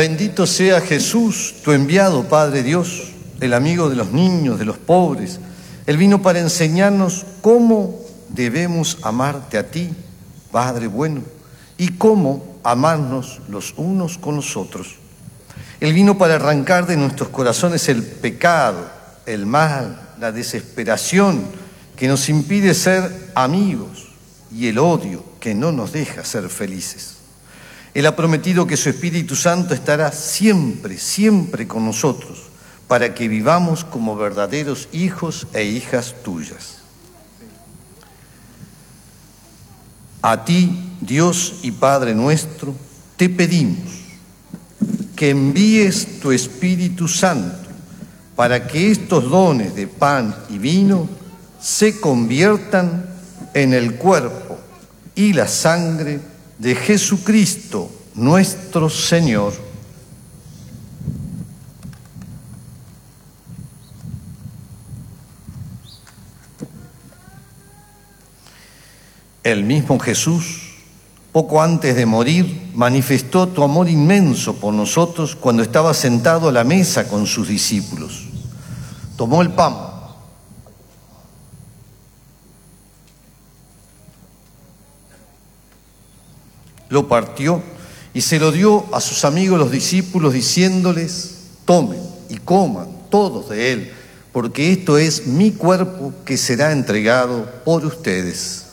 Bendito sea Jesús, tu enviado, Padre Dios, el amigo de los niños, de los pobres. Él vino para enseñarnos cómo debemos amarte a ti, Padre bueno, y cómo amarnos los unos con los otros. Él vino para arrancar de nuestros corazones el pecado, el mal, la desesperación que nos impide ser amigos y el odio que no nos deja ser felices. Él ha prometido que su Espíritu Santo estará siempre, siempre con nosotros para que vivamos como verdaderos hijos e hijas tuyas. A ti, Dios y Padre nuestro, te pedimos que envíes tu Espíritu Santo para que estos dones de pan y vino se conviertan en el cuerpo y la sangre de Jesucristo, nuestro Señor. El mismo Jesús, poco antes de morir, manifestó tu amor inmenso por nosotros cuando estaba sentado a la mesa con sus discípulos. Tomó el pan, lo partió y se lo dio a sus amigos los discípulos diciéndoles: tomen y coman todos de él, porque esto es mi cuerpo que será entregado por ustedes.